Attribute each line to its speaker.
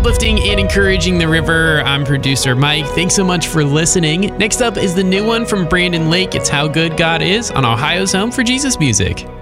Speaker 1: uplifting and encouraging the river. I'm producer Mike. Thanks so much for listening. Next up is the new one from Brandon Lake. It's How Good God Is on Ohio's Home for Jesus Music.